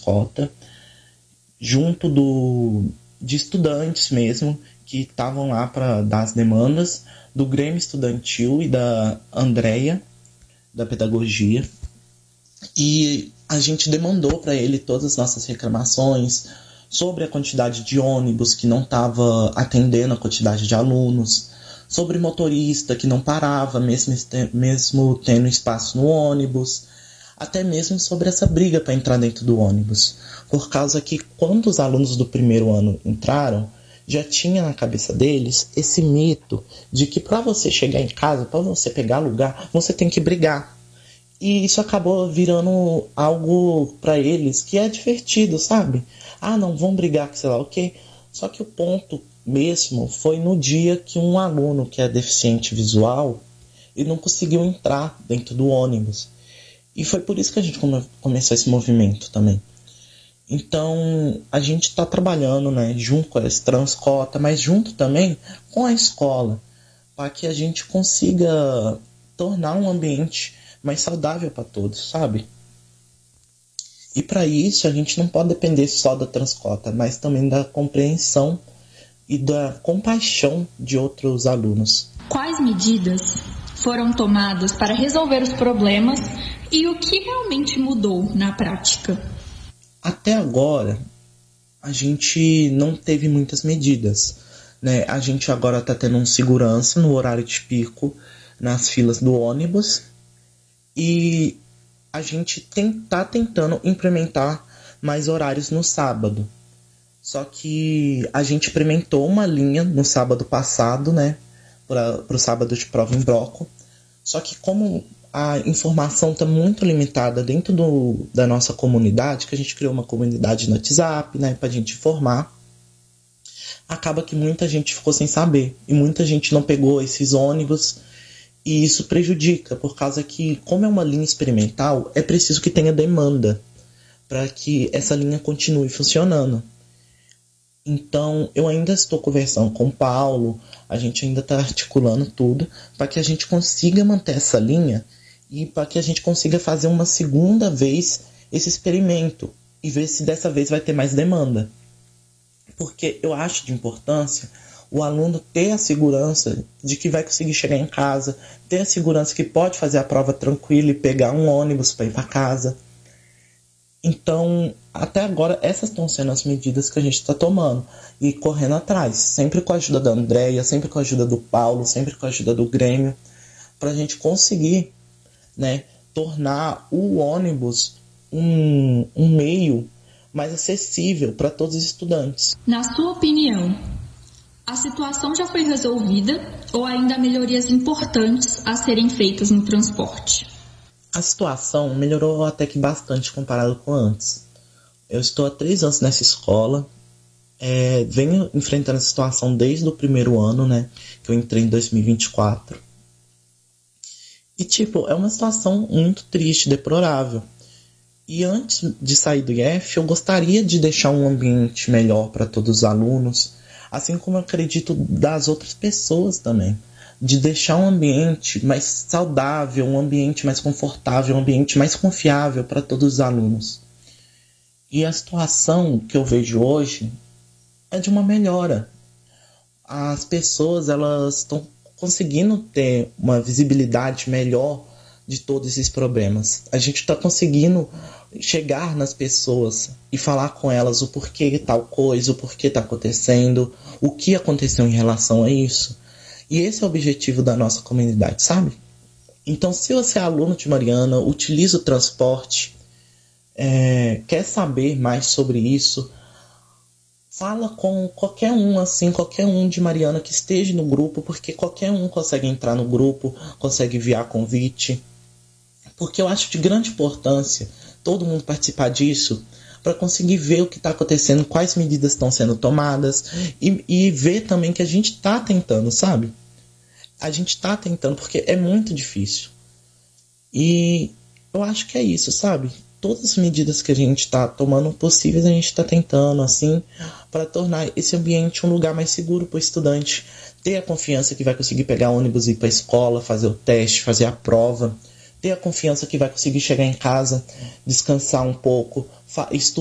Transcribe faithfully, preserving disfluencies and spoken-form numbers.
Transcota, junto do, de estudantes mesmo, que estavam lá para dar as demandas, do Grêmio Estudantil e da Andréia, da Pedagogia. E a gente demandou para ele todas as nossas reclamações sobre a quantidade de ônibus que não estava atendendo a quantidade de alunos, sobre motorista que não parava, mesmo, mesmo tendo espaço no ônibus, até mesmo sobre essa briga para entrar dentro do ônibus. Por causa que quando os alunos do primeiro ano entraram, já tinha na cabeça deles esse mito de que para você chegar em casa, para você pegar lugar, você tem que brigar. E isso acabou virando algo para eles que é divertido, sabe? Ah, não, vão brigar, sei lá o quê. Só que o ponto mesmo foi no dia que um aluno que é deficiente visual, ele não conseguiu entrar dentro do ônibus. E foi por isso que a gente come- começou esse movimento também. Então, a gente está trabalhando, né, junto com a Transcota, mas junto também com a escola, para que a gente consiga tornar um ambiente mais saudável para todos, sabe? E para isso a gente não pode depender só da Transcota, mas também da compreensão e da compaixão de outros alunos. Quais medidas foram tomadas para resolver os problemas e o que realmente mudou na prática? Até agora, a gente não teve muitas medidas, né? A gente agora está tendo um segurança no horário de pico nas filas do ônibus e a gente está tentando implementar mais horários no sábado. Só que a gente implementou uma linha no sábado passado, né, para o sábado de prova em bloco. Só que como a informação está muito limitada dentro do, da nossa comunidade, que a gente criou uma comunidade no WhatsApp, né, para a gente informar, acaba que muita gente ficou sem saber. E muita gente não pegou esses ônibus. E isso prejudica, por causa que, como é uma linha experimental, é preciso que tenha demanda para que essa linha continue funcionando. Então, eu ainda estou conversando com o Paulo, a gente ainda está articulando tudo para que a gente consiga manter essa linha e para que a gente consiga fazer uma segunda vez esse experimento e ver se dessa vez vai ter mais demanda. Porque eu acho de importância o aluno ter a segurança de que vai conseguir chegar em casa, ter a segurança que pode fazer a prova tranquila e pegar um ônibus para ir para casa. Então, até agora, essas estão sendo as medidas que a gente está tomando e correndo atrás, sempre com a ajuda da Andréia, sempre com a ajuda do Paulo, sempre com a ajuda do Grêmio, para a gente conseguir, né, tornar o ônibus um, um meio mais acessível para todos os estudantes. Na sua opinião, a situação já foi resolvida ou ainda há melhorias importantes a serem feitas no transporte? A situação melhorou até que bastante comparado com antes. Eu estou há três anos nessa escola, é, venho enfrentando essa situação desde o primeiro ano, né, que eu entrei em dois mil e vinte e quatro. E, tipo, é uma situação muito triste, deplorável. E antes de sair do I F, eu gostaria de deixar um ambiente melhor para todos os alunos, assim como eu acredito das outras pessoas também, de deixar um ambiente mais saudável, um ambiente mais confortável, um ambiente mais confiável para todos os alunos. E a situação que eu vejo hoje é de uma melhora. As pessoas elas estão conseguindo ter uma visibilidade melhor de todos esses problemas. A gente está conseguindo chegar nas pessoas e falar com elas o porquê tal coisa, o porquê está acontecendo, o que aconteceu em relação a isso. E esse é o objetivo da nossa comunidade, sabe? Então, se você é aluno de Mariana, utiliza o transporte, é, quer saber mais sobre isso, fala com qualquer um, assim, qualquer um de Mariana que esteja no grupo, porque qualquer um consegue entrar no grupo, consegue enviar convite. Porque eu acho de grande importância todo mundo participar disso para conseguir ver o que está acontecendo, quais medidas estão sendo tomadas e, e ver também que a gente está tentando, sabe? A gente está tentando porque é muito difícil. E eu acho que é isso, sabe? Todas as medidas que a gente está tomando possíveis, a gente está tentando, assim, para tornar esse ambiente um lugar mais seguro para o estudante. Ter a confiança que vai conseguir pegar ônibus e ir para a escola, fazer o teste, fazer a prova. Ter a confiança que vai conseguir chegar em casa, descansar um pouco, estudar.